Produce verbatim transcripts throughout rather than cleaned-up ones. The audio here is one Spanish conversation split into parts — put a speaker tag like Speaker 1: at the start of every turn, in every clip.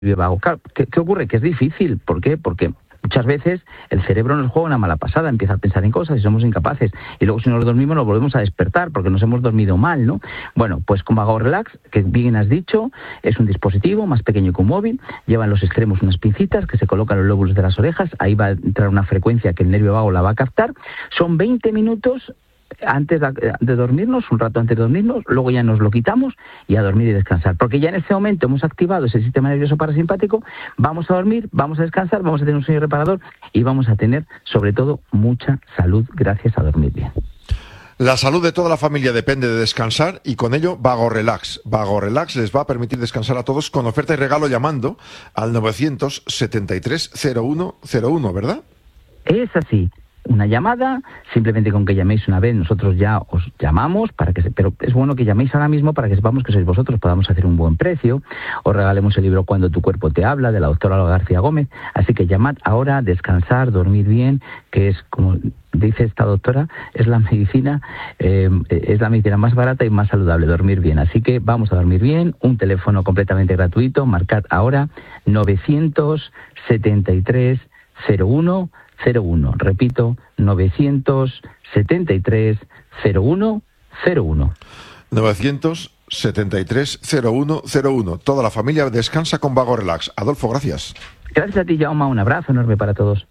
Speaker 1: vago. Claro, ¿qué, ¿qué ocurre? Que es difícil. ¿Por qué? Porque muchas veces el cerebro nos juega una mala pasada, empieza a pensar en cosas y somos incapaces. Y luego si nos dormimos nos volvemos a despertar porque nos hemos dormido mal, ¿no? Bueno, pues con Vago Relax, que bien has dicho, es un dispositivo más pequeño que un móvil, lleva en los extremos unas pincitas que se colocan en los lóbulos de las orejas, ahí va a entrar una frecuencia que el nervio vago la va a captar. Son veinte minutos antes de dormirnos, un rato antes de dormirnos, luego ya nos lo quitamos y a dormir y descansar, porque ya en ese momento hemos activado ese sistema nervioso parasimpático, vamos a dormir, vamos a descansar, vamos a tener un sueño reparador y vamos a tener, sobre todo, mucha salud gracias a dormir bien.
Speaker 2: La salud de toda la familia depende de descansar y con ello Vago Relax. Vago Relax les va a permitir descansar a todos con oferta y regalo llamando al novecientos setenta y tres cero uno cero uno, ¿verdad?
Speaker 1: Es así. Una llamada, simplemente con que llaméis una vez, nosotros ya os llamamos, para que se, pero es bueno que llaméis ahora mismo para que sepamos que sois vosotros, podamos hacer un buen precio, os regalemos el libro Cuando tu cuerpo te habla, de la doctora Olga García Gómez, así que llamad ahora, descansar, dormir bien, que es, como dice esta doctora, es la medicina, eh, es la medicina más barata y más saludable, dormir bien, así que vamos a dormir bien, un teléfono completamente gratuito, marcad ahora novecientos setenta y tres cero uno cero uno, repito, novecientos setenta y tres cero uno cero uno.
Speaker 2: novecientos setenta y tres cero uno cero uno. Toda la familia descansa con Vago Relax. Adolfo, gracias.
Speaker 1: Gracias a ti, Jaume. Un abrazo enorme para todos.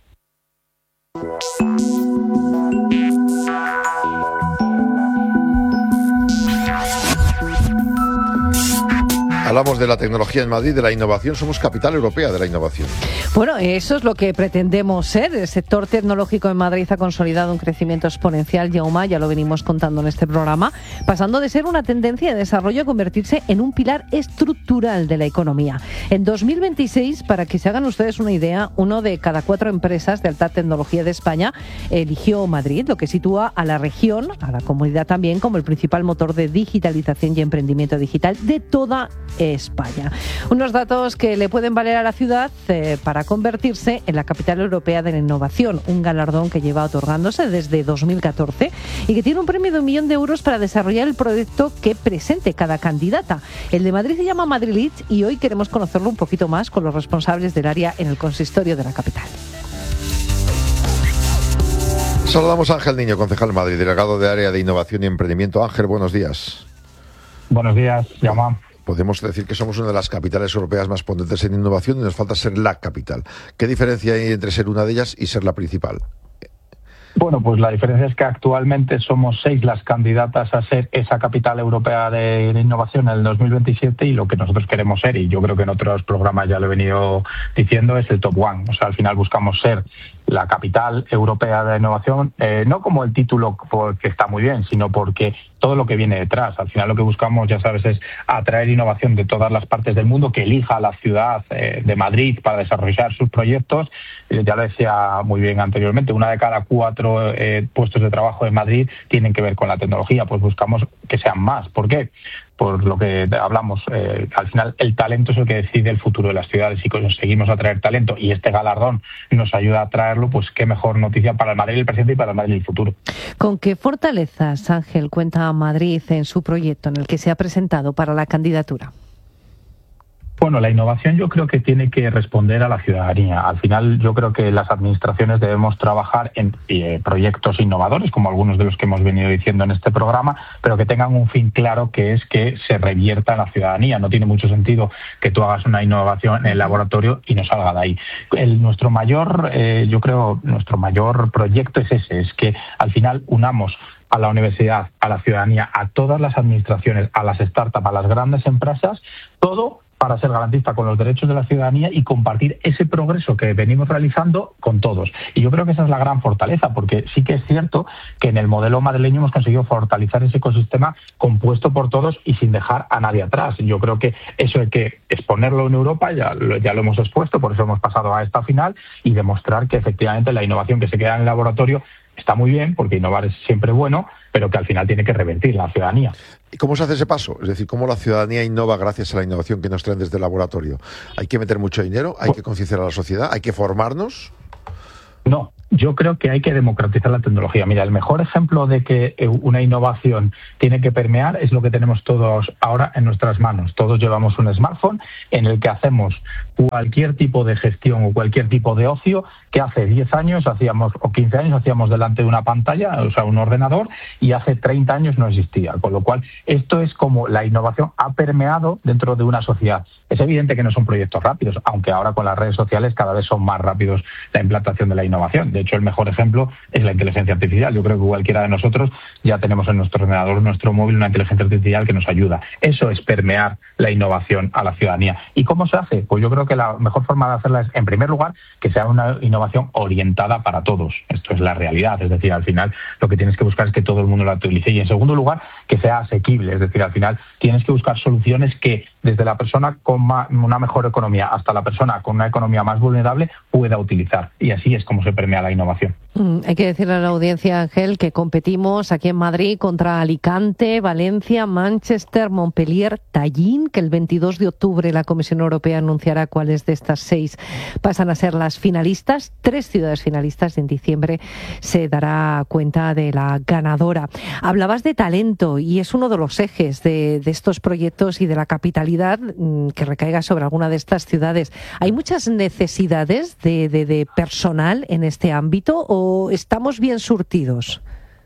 Speaker 2: Hablamos de la tecnología en Madrid, de la innovación. Somos capital europea de la innovación.
Speaker 3: Bueno, eso es lo que pretendemos ser. El sector tecnológico en Madrid ha consolidado un crecimiento exponencial, Jaume, ya lo venimos contando en este programa, pasando de ser una tendencia de desarrollo a convertirse en un pilar estructural de la economía. En dos mil veintiséis, para que se hagan ustedes una idea, uno de cada cuatro empresas de alta tecnología de España eligió Madrid, lo que sitúa a la región, a la comunidad también, como el principal motor de digitalización y emprendimiento digital de toda España. Unos datos que le pueden valer a la ciudad eh, para convertirse en la capital europea de la innovación, un galardón que lleva otorgándose desde dos mil catorce y que tiene un premio de un millón de euros para desarrollar el proyecto que presente cada candidata. El de Madrid se llama Madrid Leads y hoy queremos conocerlo un poquito más con los responsables del área en el consistorio de la capital.
Speaker 2: Saludamos a Ángel Niño, concejal de Madrid, delegado de Área de Innovación y Emprendimiento. Ángel, buenos días.
Speaker 4: Buenos días, Jaume.
Speaker 2: Podemos decir que somos una de las capitales europeas más potentes en innovación y nos falta ser la capital. ¿Qué diferencia hay entre ser una de ellas y ser la principal?
Speaker 4: Bueno, pues la diferencia es que actualmente somos seis las candidatas a ser esa capital europea de innovación en el dos mil veintisiete y lo que nosotros queremos ser, y yo creo que en otros programas ya lo he venido diciendo, es el top one. O sea, al final buscamos ser la capital europea de innovación, eh, no como el título que está muy bien, sino porque todo lo que viene detrás. Al final lo que buscamos, ya sabes, es atraer innovación de todas las partes del mundo, que elija la ciudad eh, de Madrid para desarrollar sus proyectos. Eh, ya lo decía muy bien anteriormente, una de cada cuatro eh, puestos de trabajo en Madrid tienen que ver con la tecnología. Pues buscamos que sean más. ¿Por qué? Por lo que hablamos, eh, al final el talento es el que decide el futuro de las ciudades, y conseguimos atraer talento y este galardón nos ayuda a atraerlo, pues qué mejor noticia para el Madrid del presente y para el Madrid del futuro.
Speaker 3: ¿Con qué fortalezas, Ángel, cuenta Madrid en su proyecto en el que se ha presentado para la candidatura?
Speaker 4: Bueno, la innovación yo creo que tiene que responder a la ciudadanía. Al final yo creo que las administraciones debemos trabajar en eh, proyectos innovadores, como algunos de los que hemos venido diciendo en este programa, pero que tengan un fin claro, que es que se revierta en la ciudadanía. No tiene mucho sentido que tú hagas una innovación en el laboratorio y no salga de ahí. El, nuestro mayor, eh, yo creo, nuestro mayor proyecto es ese, es que al final unamos a la universidad, a la ciudadanía, a todas las administraciones, a las startups, a las grandes empresas, todo para ser garantista con los derechos de la ciudadanía y compartir ese progreso que venimos realizando con todos. Y yo creo que esa es la gran fortaleza, porque sí que es cierto que en el modelo madrileño hemos conseguido fortalecer ese ecosistema compuesto por todos y sin dejar a nadie atrás. Yo creo que eso hay que exponerlo en Europa, ya lo, ya lo hemos expuesto, por eso hemos pasado a esta final, y demostrar que efectivamente la innovación que se queda en el laboratorio está muy bien, porque innovar es siempre bueno, pero que al final tiene que revertir la ciudadanía.
Speaker 2: ¿Y cómo se hace ese paso? Es decir, ¿cómo la ciudadanía innova gracias a la innovación que nos traen desde el laboratorio? ¿Hay que meter mucho dinero? ¿Hay que concienciar a la sociedad? ¿Hay que formarnos?
Speaker 4: No. Yo creo que hay que democratizar la tecnología. Mira, el mejor ejemplo de que una innovación tiene que permear es lo que tenemos todos ahora en nuestras manos. Todos llevamos un smartphone en el que hacemos cualquier tipo de gestión o cualquier tipo de ocio que hace diez años hacíamos o quince años hacíamos delante de una pantalla, o sea, un ordenador, y hace treinta años no existía. Con lo cual, esto es como la innovación ha permeado dentro de una sociedad. Es evidente que no son proyectos rápidos, aunque ahora con las redes sociales cada vez son más rápidos la implantación de la innovación. De hecho, el mejor ejemplo es la inteligencia artificial. Yo creo que cualquiera de nosotros ya tenemos en nuestro ordenador, en nuestro móvil, una inteligencia artificial que nos ayuda. Eso es permear la innovación a la ciudadanía. ¿Y cómo se hace? Pues yo creo que la mejor forma de hacerla es, en primer lugar, que sea una innovación orientada para todos. Esto es la realidad. Es decir, al final lo que tienes que buscar es que todo el mundo la utilice. Y en segundo lugar, que sea asequible. Es decir, al final tienes que buscar soluciones que desde la persona con una mejor economía hasta la persona con una economía más vulnerable pueda utilizar. Y así es como se permea la innovación.
Speaker 3: Mm, hay que decirle a la audiencia, Ángel, que competimos aquí en Madrid contra Alicante, Valencia, Manchester, Montpellier, Tallinn, que el veintidós de octubre la Comisión Europea anunciará cuáles de estas seis pasan a ser las finalistas. Tres ciudades finalistas, y en diciembre se dará cuenta de la ganadora. Hablabas de talento y es uno de los ejes de, de estos proyectos y de la capitalidad que recaiga sobre alguna de estas ciudades. ¿Hay muchas necesidades de, de, de personal en este ámbito o estamos bien surtidos?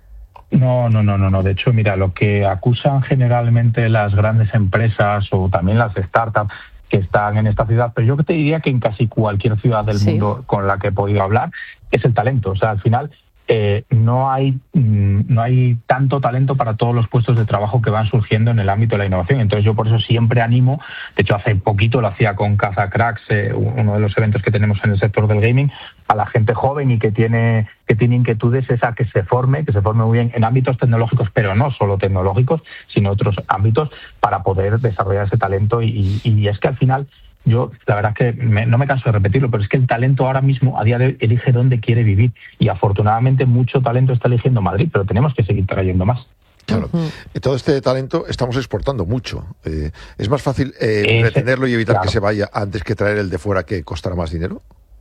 Speaker 4: No, no, no, no, no. De hecho, mira, lo que acusan generalmente las grandes empresas o también las startups que están en esta ciudad, pero yo te diría que en casi cualquier ciudad del sí. mundo con la que he podido hablar, es el talento. O sea, al final Eh, no hay no hay tanto talento para todos los puestos de trabajo que van surgiendo en el ámbito de la innovación. Entonces yo por eso siempre animo, de hecho hace poquito lo hacía con Cazacracks, eh, uno de los eventos que tenemos en el sector del gaming, a la gente joven y que tiene que tiene inquietudes es a que se forme, que se forme muy bien en ámbitos tecnológicos, pero no solo tecnológicos, sino otros ámbitos para poder desarrollar ese talento. Y, y, y es que al final yo, la verdad es que me, no me canso de repetirlo, pero es que el talento ahora mismo, a día de hoy, elige dónde quiere vivir. Y afortunadamente mucho talento está eligiendo Madrid, pero tenemos que seguir trayendo más.
Speaker 2: Claro. Uh-huh. Todo este talento estamos exportando mucho. Eh, ¿Es más fácil eh, retenerlo y evitar claro. que se vaya antes que traer el de fuera que costará más dinero?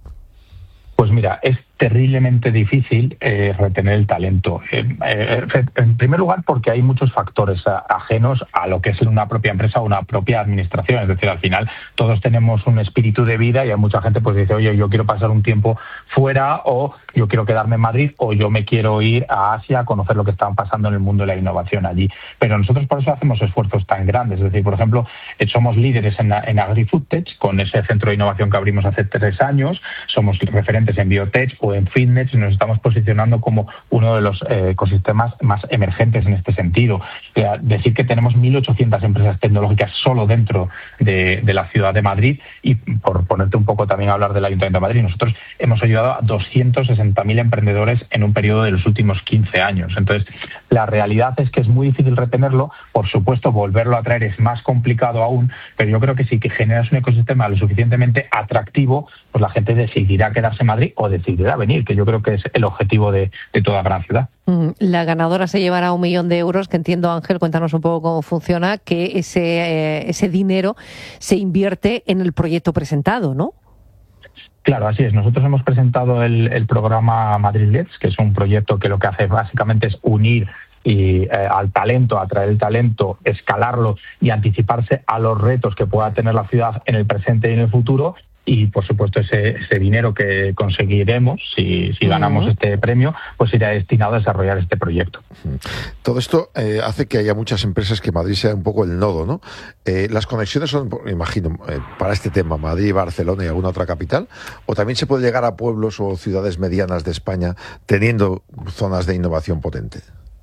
Speaker 4: Pues mira, es terriblemente difícil eh, retener el talento. Eh, eh, en primer lugar, porque hay muchos factores a, ajenos a lo que es una propia empresa o una propia administración. Es decir, al final todos tenemos un espíritu de vida y hay mucha gente pues dice, oye, yo quiero pasar un tiempo fuera, o yo quiero quedarme en Madrid, o yo me quiero ir a Asia a conocer lo que está pasando en el mundo de la innovación allí. Pero nosotros por eso hacemos esfuerzos tan grandes. Es decir, por ejemplo, somos líderes en, en AgriFoodTech, con ese centro de innovación que abrimos hace tres años. Somos referentes en Biotech o en Fitness, y nos estamos posicionando como uno de los eh, ecosistemas más emergentes en este sentido. Eh, decir que tenemos mil ochocientas empresas tecnológicas solo dentro de, de la ciudad de Madrid, y por ponerte un poco también a hablar del Ayuntamiento de Madrid, nosotros hemos ayudado a doscientos sesenta mil emprendedores en un periodo de los últimos quince años. Entonces, la realidad es que es muy difícil retenerlo. Por supuesto, volverlo a traer es más complicado aún, pero yo creo que si que generas un ecosistema lo suficientemente atractivo, pues la gente decidirá quedarse en Madrid o decidirá venir, que yo creo que es el objetivo de, de toda gran ciudad.
Speaker 3: La ganadora se llevará un millón de euros, que entiendo, Ángel, cuéntanos un poco cómo funciona, que ese, eh, ese dinero se invierte en el proyecto presentado, ¿no?
Speaker 4: Claro, así es. Nosotros hemos presentado el, el programa Madrid Let's, que es un proyecto que lo que hace básicamente es unir y eh, al talento, atraer el talento, escalarlo y anticiparse a los retos que pueda tener la ciudad en el presente y en el futuro. Y, por supuesto, ese, ese dinero que conseguiremos, si, si ganamos uh-huh. este premio, pues irá destinado a desarrollar este proyecto.
Speaker 2: Todo esto eh, hace que haya muchas empresas, que Madrid sea un poco el nodo, ¿no? Eh, las conexiones son, me imagino, eh, para este tema, Madrid, Barcelona y alguna otra capital, o también se puede llegar a pueblos o ciudades medianas de España teniendo zonas de innovación potente.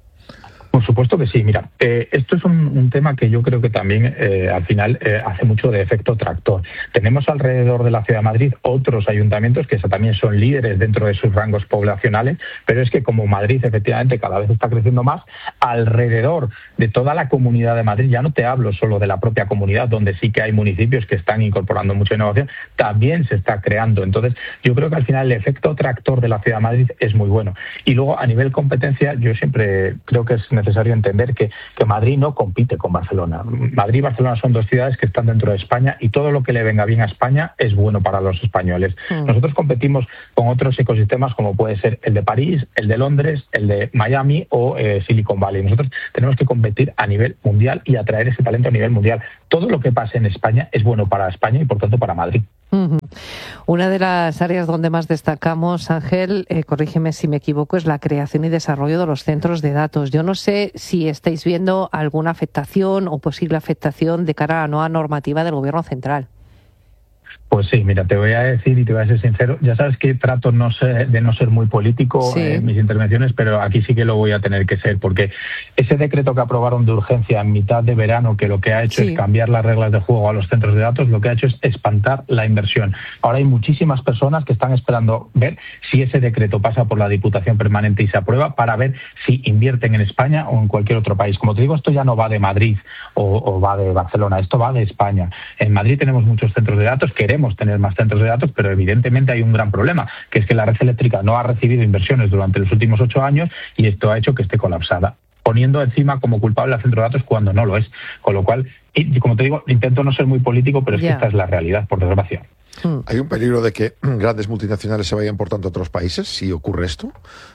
Speaker 4: Por supuesto que sí. Mira, eh, esto es un, un tema que yo creo que también eh, al final eh, hace mucho de efecto tractor. Tenemos alrededor de la Ciudad de Madrid otros ayuntamientos que también son líderes dentro de sus rangos poblacionales, pero es que como Madrid efectivamente cada vez está creciendo más, alrededor de toda la Comunidad de Madrid, ya no te hablo solo de la propia comunidad, donde sí que hay municipios que están incorporando mucha innovación, también se está creando. Entonces, yo creo que al final el efecto tractor de la Ciudad de Madrid es muy bueno. Y luego, a nivel competencia, yo siempre creo que es necesario entender que, que Madrid no compite con Barcelona. Madrid y Barcelona son dos ciudades que están dentro de España y todo lo que le venga bien a España es bueno para los españoles. Mm. Nosotros competimos con otros ecosistemas como puede ser el de París, el de Londres, el de Miami o eh, Silicon Valley. Nosotros tenemos que competir a nivel mundial y atraer ese talento a nivel mundial. Todo lo que pase en España es bueno para España y por tanto para Madrid.
Speaker 3: Uh-huh. Una de las áreas donde más destacamos, Ángel, eh, corrígeme si me equivoco, es la creación y desarrollo de los centros de datos. Yo no sé si estáis viendo alguna afectación o posible afectación de cara a la nueva normativa del Gobierno central.
Speaker 4: Pues sí, mira, te voy a decir y te voy a ser sincero, ya sabes que trato no ser, de no ser muy político sí. en mis intervenciones, pero aquí sí que lo voy a tener que ser, porque ese decreto que aprobaron de urgencia en mitad de verano, que lo que ha hecho sí. es cambiar las reglas de juego a los centros de datos, lo que ha hecho es espantar la inversión. Ahora hay muchísimas personas que están esperando ver si ese decreto pasa por la Diputación Permanente y se aprueba para ver si invierten en España o en cualquier otro país. Como te digo, esto ya no va de Madrid o, o va de Barcelona, esto va de España. En Madrid tenemos muchos centros de datos, queremos tener más centros de datos, pero evidentemente hay un gran problema, que es que la red eléctrica no ha recibido inversiones durante los últimos ocho años y esto ha hecho que esté colapsada, poniendo encima como culpable al centro de datos cuando no lo es. Con lo cual, y como te digo, intento no ser muy político, pero es yeah. que esta es la realidad, por desgracia.
Speaker 2: ¿Hay un peligro de que grandes multinacionales se vayan por tanto a otros países si ocurre esto?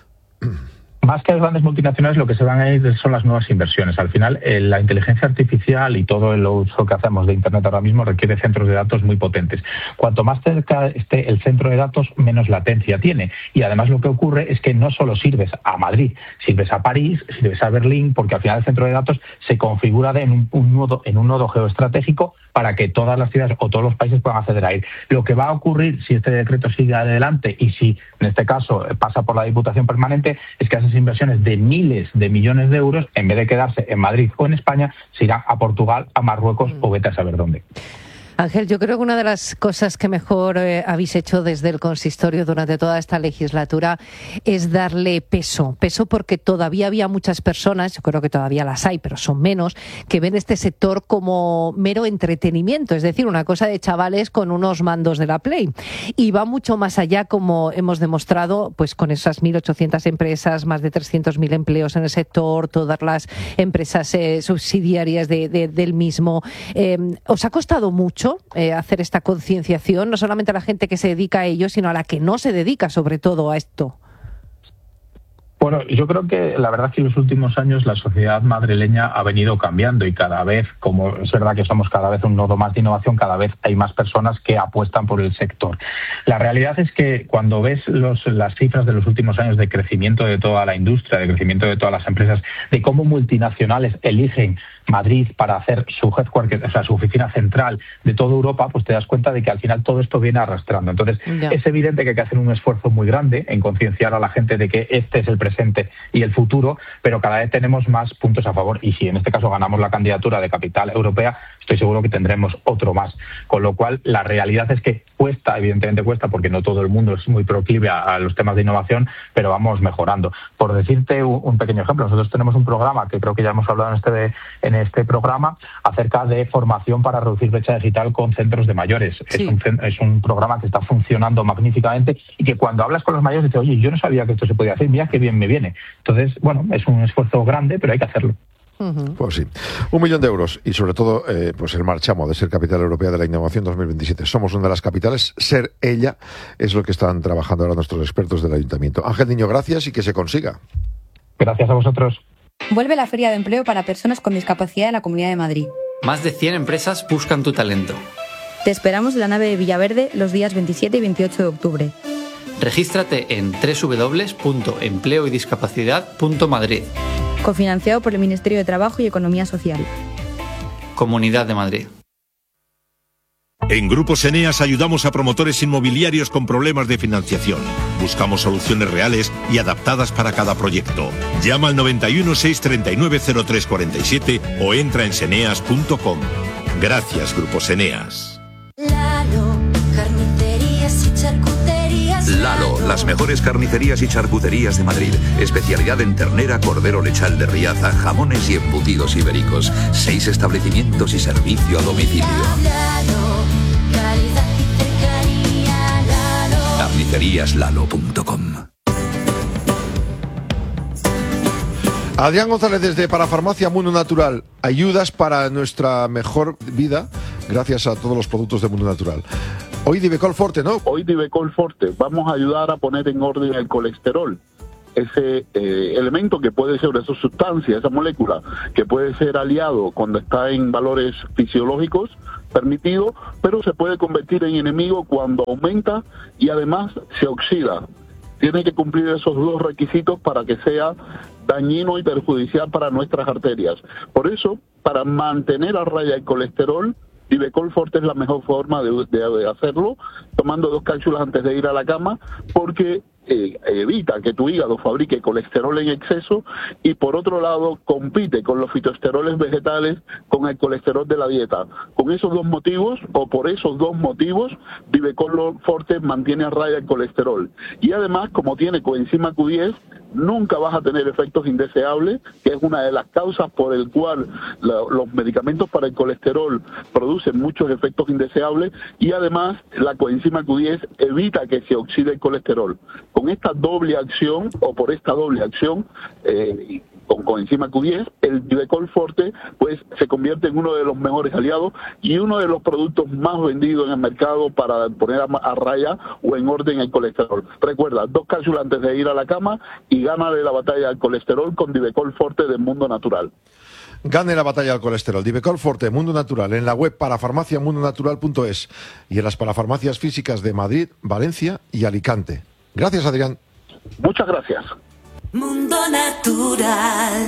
Speaker 4: Más que las grandes multinacionales, lo que se van a ir son las nuevas inversiones. Al final, eh, la inteligencia artificial y todo el uso que hacemos de Internet ahora mismo requiere centros de datos muy potentes. Cuanto más cerca esté el centro de datos, menos latencia tiene. Y además lo que ocurre es que no solo sirves a Madrid, sirves a París, sirves a Berlín, porque al final el centro de datos se configura en un, un nodo, en un nodo geoestratégico para que todas las ciudades o todos los países puedan acceder a él. Lo que va a ocurrir si este decreto sigue adelante y si, en este caso, pasa por la Diputación Permanente, es que esas inversiones de miles de millones de euros, en vez de quedarse en Madrid o en España, se irán a Portugal, a Marruecos mm. o vete a saber dónde.
Speaker 3: Ángel, yo creo que una de las cosas que mejor eh, habéis hecho desde el consistorio durante toda esta legislatura es darle peso. Peso porque todavía había muchas personas, yo creo que todavía las hay, pero son menos, que ven este sector como mero entretenimiento, es decir, una cosa de chavales con unos mandos de la Play. Y va mucho más allá, como hemos demostrado, pues con esas mil ochocientas empresas, más de trescientos mil empleos en el sector, todas las empresas eh, subsidiarias de, de, del mismo. Eh, ¿Os ha costado mucho Eh, hacer esta concienciación, no solamente a la gente que se dedica a ello, sino a la que no se dedica sobre todo a esto?
Speaker 4: Bueno, yo creo que la verdad es que en los últimos años la sociedad madrileña ha venido cambiando y cada vez, como es verdad que somos cada vez un nodo más de innovación, cada vez hay más personas que apuestan por el sector. La realidad es que cuando ves los, las cifras de los últimos años de crecimiento de toda la industria, de crecimiento de todas las empresas, de cómo multinacionales eligen Madrid para hacer su headquarter, o sea, su oficina central de toda Europa, pues te das cuenta de que al final todo esto viene arrastrando. Entonces, yeah. es evidente que hay que hacer un esfuerzo muy grande en concienciar a la gente de que este es el presente y el futuro, pero cada vez tenemos más puntos a favor y si en este caso ganamos la candidatura de capital europea, estoy seguro que tendremos otro más. Con lo cual, la realidad es que cuesta, evidentemente cuesta, porque no todo el mundo es muy proclive a, a los temas de innovación, pero vamos mejorando. Por decirte un, un pequeño ejemplo, nosotros tenemos un programa que creo que ya hemos hablado en este de, en este programa acerca de formación para reducir brecha digital con centros de mayores. Sí. Es, un, es un programa que está funcionando magníficamente y que cuando hablas con los mayores dices, oye, yo no sabía que esto se podía hacer, mira qué bien me viene. Entonces, bueno, es un esfuerzo grande, pero hay que hacerlo.
Speaker 2: Uh-huh. Pues sí, un millón de euros y sobre todo eh, pues el marchamo de ser capital europea de la innovación dos mil veintisiete. Somos una de las capitales, ser ella es lo que están trabajando ahora nuestros expertos del ayuntamiento. Ángel Niño, gracias y que se consiga.
Speaker 4: Gracias a vosotros.
Speaker 5: Vuelve la Feria de Empleo para personas con discapacidad en la Comunidad de Madrid.
Speaker 6: Más de cien empresas buscan tu talento.
Speaker 5: Te esperamos en la nave de Villaverde los días veintisiete y veintiocho de octubre.
Speaker 6: Regístrate en doble u doble u doble u punto empleo y discapacidad punto madrid.
Speaker 5: Cofinanciado por el Ministerio de Trabajo y Economía Social.
Speaker 6: Comunidad de Madrid.
Speaker 7: En Grupos Eneas ayudamos a promotores inmobiliarios con problemas de financiación. Buscamos soluciones reales y adaptadas para cada proyecto. Llama al noventa y uno, seiscientos treinta y nueve, cero tres cuarenta y siete o entra en seneas punto com. Gracias, Grupos Eneas.
Speaker 8: Lalo, carnicerías y charcuterías.
Speaker 9: Lalo, las mejores carnicerías y charcuterías de Madrid. Especialidad en ternera, cordero lechal de Riaza, jamones y embutidos ibéricos. Seis establecimientos y servicio a domicilio.
Speaker 8: Lalo, calidad y cercanía. Lalo.
Speaker 9: carnicerías lalo punto com.
Speaker 2: Adrián González desde Parafarmacia Mundo Natural. Ayudas para nuestra mejor vida gracias a todos los productos de Mundo Natural. Hoy Divecol Forte, ¿no?
Speaker 10: Hoy Divecol Forte. Vamos a ayudar a poner en orden el colesterol. Ese eh, elemento que puede ser, esa sustancia, esa molécula, que puede ser aliado cuando está en valores fisiológicos permitidos, pero se puede convertir en enemigo cuando aumenta y además se oxida. Tiene que cumplir esos dos requisitos para que sea dañino y perjudicial para nuestras arterias. Por eso, para mantener a raya el colesterol, Divecol Forte es la mejor forma de, de hacerlo, tomando dos cápsulas antes de ir a la cama, porque eh, evita que tu hígado fabrique colesterol en exceso y, por otro lado, compite con los fitoesteroles vegetales con el colesterol de la dieta. Con esos dos motivos, o por esos dos motivos, Divecol Forte mantiene a raya el colesterol. Y además, como tiene coenzima Q diez, nunca vas a tener efectos indeseables, que es una de las causas por el cual la, los medicamentos para el colesterol producen muchos efectos indeseables, y además la coenzima Q diez evita que se oxide el colesterol. Con esta doble acción, o por esta doble acción, eh, con coenzima Q diez, el Divecol Forte pues se convierte en uno de los mejores aliados y uno de los productos más vendidos en el mercado para poner a, a raya o en orden el colesterol. Recuerda, dos cápsulas antes de ir a la cama y gánale la batalla al colesterol con Divecol Forte de Mundo Natural.
Speaker 2: Gane la batalla al colesterol. Divecol Forte, Mundo Natural, en la web parafarmacia mundo natural punto es y en las parafarmacias físicas de Madrid, Valencia y Alicante. Gracias, Adrián.
Speaker 10: Muchas gracias.
Speaker 8: Mundo Natural.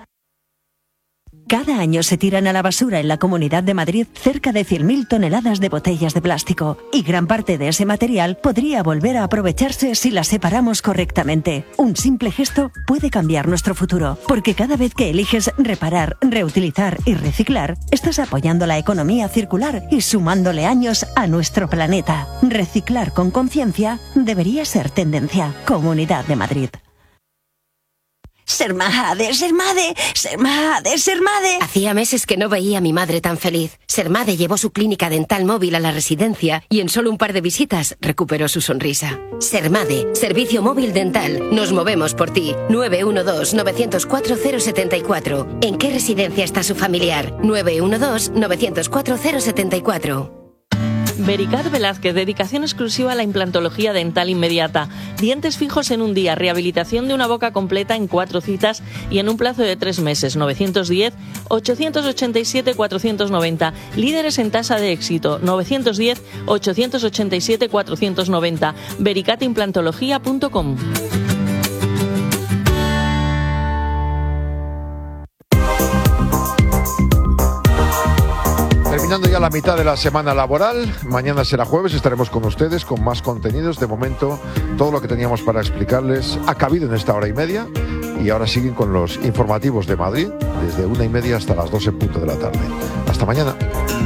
Speaker 11: Cada año se tiran a la basura en la Comunidad de Madrid cerca de cien mil toneladas de botellas de plástico, y gran parte de ese material podría volver a aprovecharse si las separamos correctamente. Un simple gesto puede cambiar nuestro futuro, porque cada vez que eliges reparar, reutilizar y reciclar, estás apoyando la economía circular y sumándole años a nuestro planeta. Reciclar con conciencia debería ser tendencia. Comunidad de Madrid.
Speaker 12: Sermade, Sermade, Sermade, Sermade.
Speaker 13: Hacía meses que no veía a mi madre tan feliz. Sermade llevó su clínica dental móvil a la residencia y en solo un par de visitas recuperó su sonrisa. Sermade, servicio móvil dental. Nos movemos por ti. nueve uno dos, nueve cero cuatro, cero siete cuatro. ¿En qué residencia está su familiar? nueve uno dos, nueve cero cuatro, cero siete cuatro.
Speaker 14: Vericat Velázquez, dedicación exclusiva a la implantología dental inmediata. Dientes fijos en un día, rehabilitación de una boca completa en cuatro citas y en un plazo de tres meses. nueve uno cero, ocho ocho siete, cuatro nueve cero. Líderes en tasa de éxito. nueve uno cero, ocho ocho siete, cuatro nueve cero. vericat implantología punto com.
Speaker 2: Terminando ya la mitad de la semana laboral, mañana será jueves, estaremos con ustedes con más contenidos. De momento, todo lo que teníamos para explicarles ha cabido en esta hora y media, y ahora siguen con los informativos de Madrid desde una y media hasta las dos en punto de la tarde. Hasta mañana.